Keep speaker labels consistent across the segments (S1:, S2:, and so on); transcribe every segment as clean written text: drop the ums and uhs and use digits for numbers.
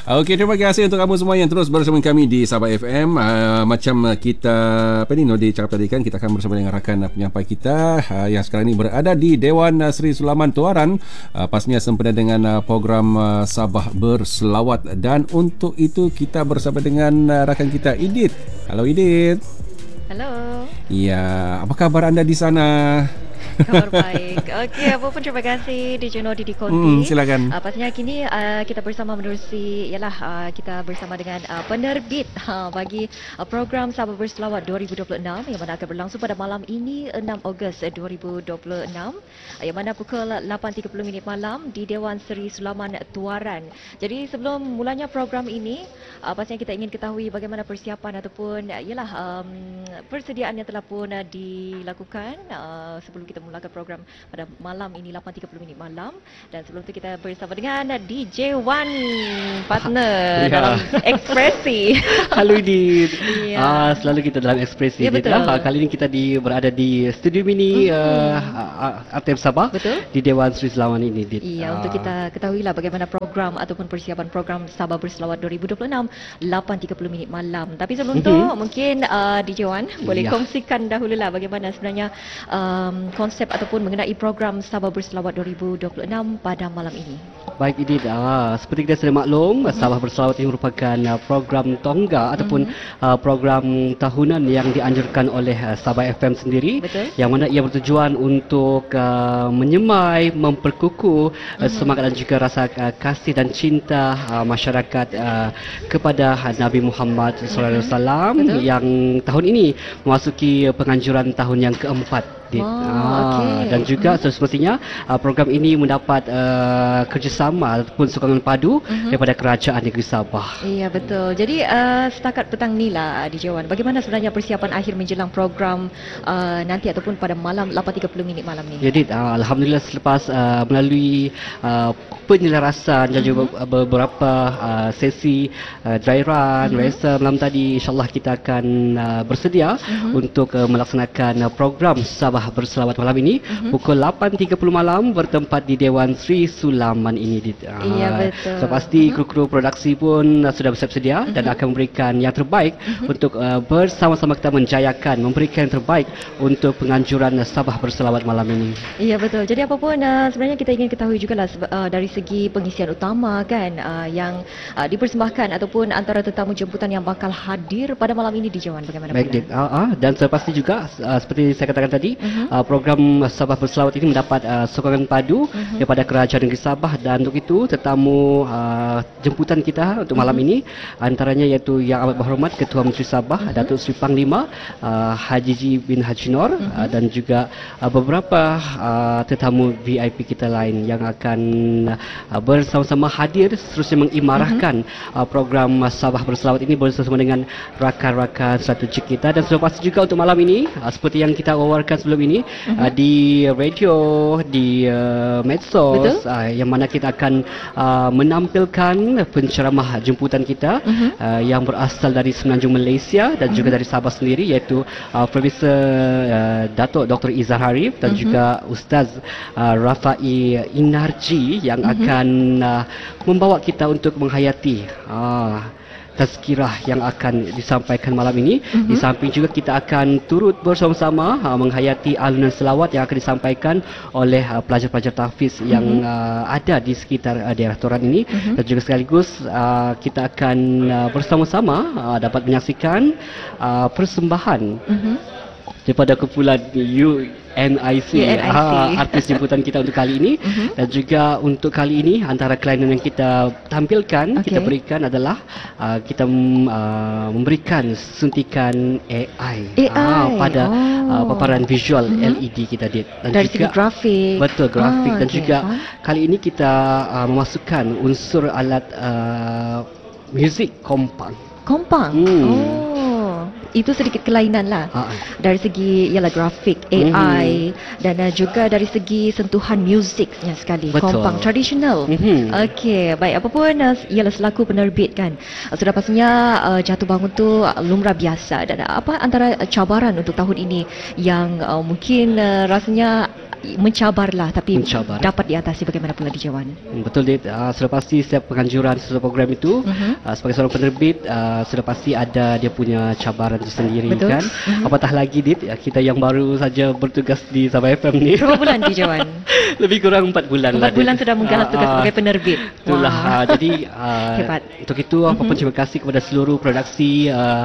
S1: Okey, terima kasih untuk kamu semua yang terus bersama kami di Sabah FM. Macam kita Nodi cakap tadi kan, kita akan bersama dengan rakan penyampai kita yang sekarang ini berada di Dewan Sri Sulaiman Tuaran, pastinya sempena dengan program Sabah Berselawat. Dan untuk itu kita bersama dengan rakan kita Idit. Halo Idit.
S2: Halo.
S1: Ya, apa khabar anda di sana?
S2: Kabar baik. Okey, apa pun terima kasih DJ Nodi di Konti.
S1: Silakan.
S2: Pastinya kini kita bersama menerusi kita bersama dengan penerbit bagi program Sabah Berselawat 2026 yang mana akan berlangsung pada malam ini 6 Ogos 2026 yang mana pukul 8.30 malam di Dewan Sri Sulaiman Tuaran. Jadi sebelum mulanya program ini, pastinya kita ingin ketahui bagaimana persiapan ataupun persediaan yang telah pun dilakukan sebelum kita mulakan program pada malam ini 8.30 malam. Dan sebelum itu kita bersama dengan DJ Wan, partner dalam Ekspresi.
S3: Halo Idit. Selalu kita dalam Ekspresi.
S2: Ya, betul.
S3: Kali ini kita berada di studio mini ATM Sabah.
S2: Betul.
S3: Di Dewan Sri Sulaiman ini, Idit.
S2: Iya, untuk kita ketahuilah bagaimana program ataupun persiapan program Sabah Berselawat 2026 8.30 malam. Tapi sebelum tu mungkin DJ Wan boleh kongsikan dahululah bagaimana sebenarnya konsep ataupun mengenai program Sabah Berselawat 2026 pada malam ini.
S3: Baik Idit, seperti kita sudah maklum, Sabah Berselawat ini merupakan program tonggak ataupun program tahunan yang dianjurkan oleh Sabah FM sendiri.
S2: Betul.
S3: Yang mana ia bertujuan untuk menyemai, memperkukuh semangat dan juga rasa kasih dan cinta masyarakat kepada Nabi Muhammad SAW yang tahun ini memasuki penganjuran tahun yang keempat. Dan juga semestinya program ini mendapat kerjasama ataupun sokongan padu daripada Kerajaan Negeri Sabah.
S2: Iya, betul. Jadi setakat petang ni lah DJ Wan, bagaimana sebenarnya persiapan akhir menjelang program nanti ataupun pada malam 8.30 malam ni?
S3: Jadi alhamdulillah selepas melalui penyelarasan dan juga beberapa sesi dry run, rehearsal malam tadi, insyaAllah kita akan bersedia untuk melaksanakan program Sabah Berselawat malam ini pukul 8.30 malam bertempat di Dewan Sri Sulaiman ini.
S2: Iya, betul.
S3: So pasti kru-kru produksi pun sudah bersiap sedia dan akan memberikan yang terbaik untuk bersama-sama kita menjayakan, memberikan yang terbaik untuk penganjuran Sabah Berselawat malam ini.
S2: Iya, betul. Jadi apapun sebenarnya kita ingin ketahui jugalah dari segi pengisian utama kan yang dipersembahkan ataupun antara tetamu jemputan yang bakal hadir pada malam ini di Jawan, bagaimana?
S3: Baik, dan sepasti juga seperti saya katakan tadi, program Sabah Berselawat ini mendapat sokongan padu daripada Kerajaan Negeri Sabah, dan untuk itu tetamu jemputan kita untuk malam ini antaranya iaitu Yang Amat Berhormat Ketua Menteri Sabah Datuk Seri Panglima Haji G bin Haji Noor dan juga beberapa tetamu VIP kita lain yang akan bersama-sama hadir seterusnya mengimarahkan program Sabah Berselawat ini bersama dengan rakan-rakan strategik kita. Dan sudah pasti juga untuk malam ini seperti yang kita wawarkan sebelum ini di radio, di medsos, yang mana kita akan menampilkan penceramah jemputan kita yang berasal dari Semenanjung Malaysia dan juga dari Sabah sendiri, iaitu Profesor Datuk Dr. Izzar Harif dan juga Ustaz Rafai Inarji yang akan membawa kita untuk menghayati tazkirah yang akan disampaikan malam ini. Di samping juga kita akan turut bersama-sama menghayati alunan selawat yang akan disampaikan oleh pelajar-pelajar tahfiz yang ada di sekitar daerah Toran ini. Dan juga sekaligus kita akan bersama-sama dapat menyaksikan persembahan daripada kumpulan UNIC, artis jemputan kita untuk kali ini. Dan juga untuk kali ini antara kelainan yang kita tampilkan, kita berikan adalah kita memberikan suntikan AI pada paparan visual LED kita, dan
S2: dari
S3: juga
S2: segi grafik.
S3: Betul, grafik. Dan juga kali ini kita memasukkan unsur alat muzik kompang.
S2: itu sedikit kelainan lah. Dari segi ialah grafik AI dan juga dari segi sentuhan musiknya sekali.
S3: Betul.
S2: Kompang tradisional. Okey, baik, apapun ialah selaku penerbit kan, sudah pastinya jatuh bangun tu lumrah biasa. Dan apa antara cabaran untuk tahun ini yang mungkin rasanya mencabarlah tapi dapat diatasi, bagaimana pula DJ Wan?
S3: Betul, Dit. Sudah pasti setiap penganjuran sesuatu program itu sebagai seorang penerbit sudah pasti ada dia punya cabaran tersendiri. Betul. Kan. Apatah lagi, Dit, kita yang baru saja bertugas di Sabah FM ni.
S2: Berapa bulan DJ Wan?
S3: Lebih kurang 4 bulan
S2: 4
S3: lah,
S2: bulan
S3: Dit.
S2: sudah menggalas tugas sebagai penerbit.
S3: Itulah. Jadi
S2: hebat.
S3: Untuk itu apapun terima kasih kepada seluruh produksi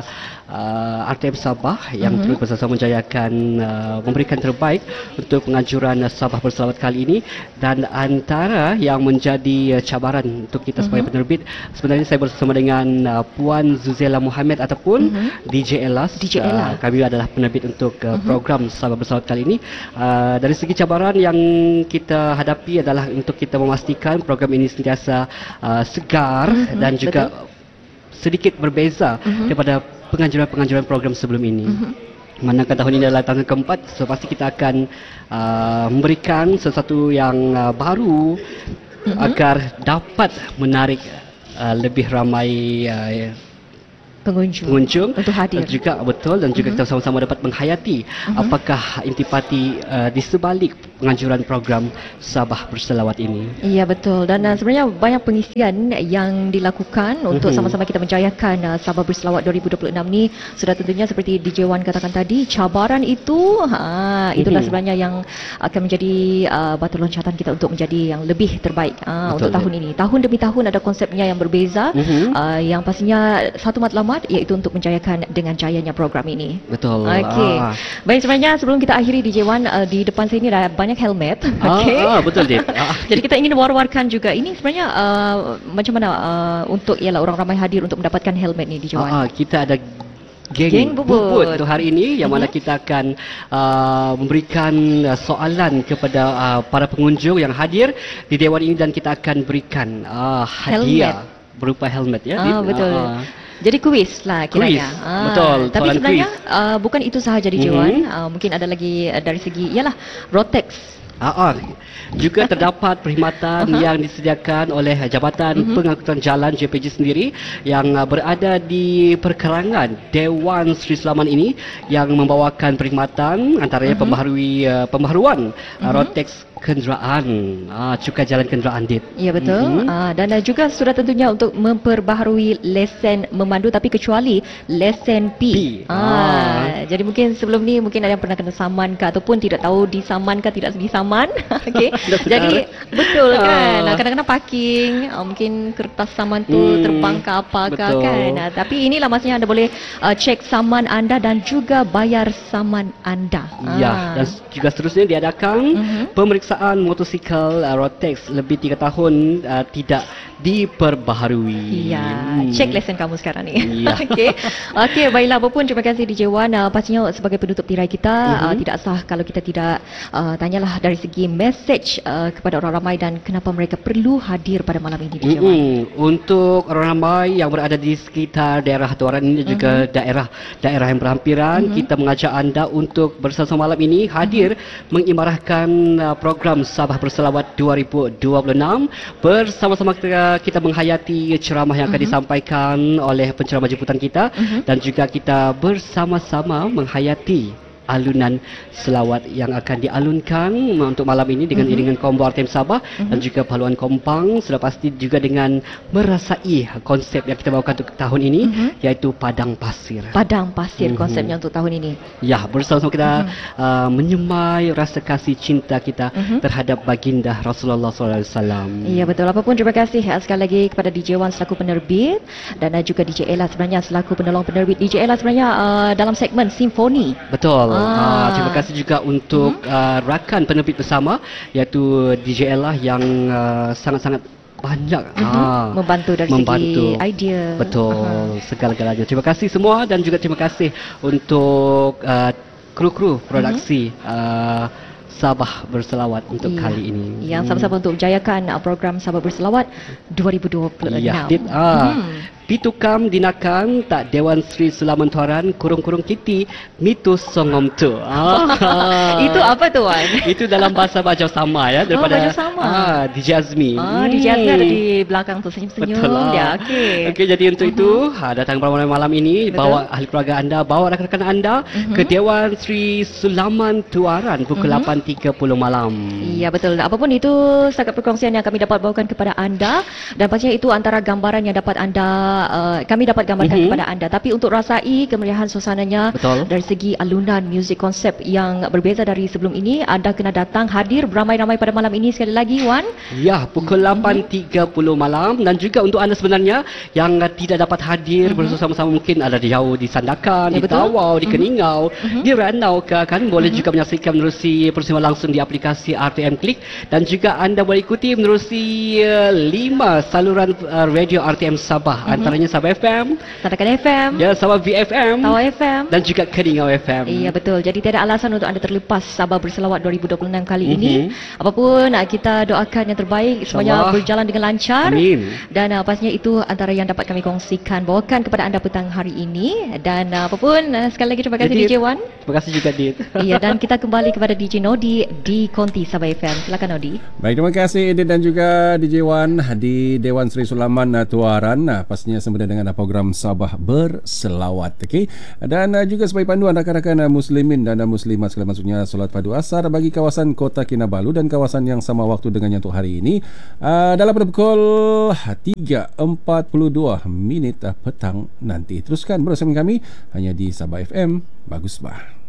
S3: RTM Sabah yang terus bersama menjayakan memberikan terbaik untuk penganjuran Sabah Berselawat kali ini. Dan antara yang menjadi cabaran untuk kita sebagai penerbit, sebenarnya saya bersama dengan Puan Zuzela Muhammad ataupun DJ Elas.
S2: DJ Ella.
S3: Kami adalah penerbit untuk program Sabah Berselawat kali ini. Dari segi cabaran yang kita hadapi adalah untuk kita memastikan program ini sentiasa segar dan juga sedikit berbeza daripada penganjuran-penganjuran program sebelum ini. Manakah tahun ini adalah tahun keempat, so pasti kita akan memberikan sesuatu yang baru agar dapat menarik lebih ramai pengunjung
S2: untuk hadir
S3: juga, betul, dan juga kita sama-sama dapat menghayati apakah intipati di sebalik penganjuran program Sabah Berselawat ini.
S2: Ya, betul. Dan sebenarnya banyak pengisian yang dilakukan untuk sama-sama kita menjayakan Sabah Berselawat 2026 ni. Sudah tentunya seperti DJ Wan katakan tadi, cabaran itu itulah sebenarnya yang akan menjadi batu loncatan kita untuk menjadi yang lebih terbaik untuk tahun ini. Tahun demi tahun ada konsepnya yang berbeza, yang pastinya satu matlamat iaitu untuk menjayakan dengan jayanya program ini.
S3: Betul.
S2: Okey. Baik, sebenarnya sebelum kita akhiri DJ Wan, di depan saya ini ada banyak helmet. Okey.
S3: Betul, Dit.
S2: Jadi kita ingin war-warkan juga. Ini sebenarnya macam mana untuk ialah orang ramai hadir untuk mendapatkan helmet ni DJ Wan?
S3: Kita ada Geng Bubut untuk hari ini, yang mana kita akan memberikan soalan kepada para pengunjung yang hadir di Dewan ini, dan kita akan berikan hadiah berupa helmet, ya.
S2: Betul. Jadi kuis lah kiranya.
S3: Betul.
S2: Tapi sebenarnya bukan itu sahaja DJ Wan. Mungkin ada lagi dari segi ialah Rotex.
S3: Juga terdapat perkhidmatan yang disediakan oleh Jabatan Pengangkutan Jalan JPJ sendiri yang berada di perkerangan Dewan Sri Sulaiman ini, yang membawakan perkhidmatan antaranya pembaharuan Rotex kenderaan, cukai jalan kenderaan, Dit.
S2: Ya, betul. Dan juga sudah tentunya untuk memperbaharui lesen memandu, tapi kecuali lesen P. Jadi mungkin sebelum ni mungkin ada yang pernah kena saman ke, ataupun tidak tahu disaman ke tidak disaman. Okey. Jadi betul kan, kadang-kadang parking mungkin kertas saman tu terbang ke apa ke kan. Tapi inilah masanya anda boleh cek saman anda dan juga bayar saman anda.
S3: Ya, dan juga seterusnya diadakan pemeriksaan motosikal Rotex lebih 3 tahun tidak diperbaharui.
S2: Ya, cek lesen kamu sekarang ni. Okey, baiklah, apapun terima kasih DJ Wan. Pastinya sebagai penutup tirai kita tidak sah kalau kita tidak tanyalah dari segi message kepada orang ramai dan kenapa mereka perlu hadir pada malam ini, DJ Wan.
S3: Untuk orang ramai yang berada di sekitar daerah Tuaran ini dan juga daerah yang berhampiran, kita mengajak anda untuk bersama malam ini hadir mengimarahkan program Sabah Berselawat 2026 bersama-sama kita menghayati ceramah yang akan disampaikan oleh penceramah jemputan kita, dan juga kita bersama-sama menghayati alunan selawat yang akan dialunkan untuk malam ini dengan iringan combo RTM Sabah dan juga paluan kompang, sudah pasti juga dengan merasai konsep yang kita bawakan untuk tahun ini, iaitu Padang Pasir.
S2: Padang Pasir konsepnya untuk tahun ini.
S3: Ya, bersama-sama kita menyemai rasa kasih cinta kita terhadap baginda Rasulullah SAW.
S2: Ya, betul. Apapun terima kasih sekali lagi kepada DJ Wan selaku penerbit dan juga DJ Ella sebenarnya selaku penolong penerbit. DJ Ella sebenarnya dalam segmen simfoni.
S3: Betul. Terima kasih juga untuk rakan penerbit bersama, iaitu DJ Ella yang sangat-sangat banyak
S2: membantu dari segi idea.
S3: Betul, segala-galanya. Terima kasih semua, dan juga terima kasih untuk kru-kru produksi Sabah Berselawat untuk kali ini.
S2: Yang sama-sama untuk menjayakan program Sabah Berselawat 2026.
S3: Ya, Pitukam dinakan tak Dewan Sri Sulaman Tuaran kurung-kurung kiti mitus songom tu.
S2: Itu apa tu, Wan?
S3: Itu dalam bahasa Bajau Sama ya, daripada
S2: Bajau Sama.
S3: DJ Azmi.
S2: DJ Azmi ada di belakang tu senyum-senyum.
S3: Betul lah.
S2: Dia. Okey.
S3: Okey, jadi untuk itu datang pada malam ini,
S2: Betul.
S3: bawa ahli keluarga anda, bawa rakan-rakan anda ke Dewan Sri Sulaman Tuaran pukul 8.30 malam.
S2: Ya, betul. Apapun itu setakat perkongsian yang kami dapat bawakan kepada anda, dan pastinya itu antara gambaran yang dapat anda kami dapat gambarkan kepada anda. Tapi untuk rasai kemeriahan suasananya,
S3: Betul.
S2: dari segi alunan muzik konsep yang berbeza dari sebelum ini, anda kena datang hadir beramai-ramai pada malam ini sekali lagi, Wan.
S3: Ya, pukul 8.30 malam. Dan juga untuk anda sebenarnya yang tidak dapat hadir bersama-sama, mungkin ada di jauh, di Sandakan,
S2: Ya,
S3: di
S2: betul.
S3: Tawau, di Keningau, di Ranau kan, boleh juga menyaksikan menerusi peristiwa langsung di aplikasi RTM Klik, dan juga anda boleh ikuti menerusi 5 saluran radio RTM Sabah, antaranya Sabah FM,
S2: Sandakan FM,
S3: ya, Sabah VFM,
S2: Tawau FM.
S3: dan juga Keningau FM.
S2: Iya, betul. Jadi tiada alasan untuk anda terlepas Sabah Berselawat 2026 kali ini. Apapun, kita doakan yang terbaik, semuanya
S3: InsyaAllah.
S2: berjalan dengan lancar.
S3: Amin.
S2: Dan pastinya itu antara yang dapat kami kongsikan, bawakan kepada anda petang hari ini. Dan apapun, sekali lagi terima kasih
S3: Jadi,
S2: DJ Wan.
S3: Terima kasih juga, Dit.
S2: Iya, dan kita kembali kepada DJ Nodi di Konti Sabah FM. Silakan, Nodi.
S1: Baik, terima kasih Edith dan juga DJ Wan di Dewan Sri Sulaman Tuaran. Pastinya sempena dengan program Sabah Berselawat. Okey. Dan juga sebagai panduan rakan-rakan muslimin dan muslimat sekalian, maksudnya solat padu asar bagi kawasan Kota Kinabalu dan kawasan yang sama waktu dengan yang untuk hari ini, dalam pada pukul 3.42 petang nanti. Teruskan bersama kami hanya di Sabah FM. Bagus bah.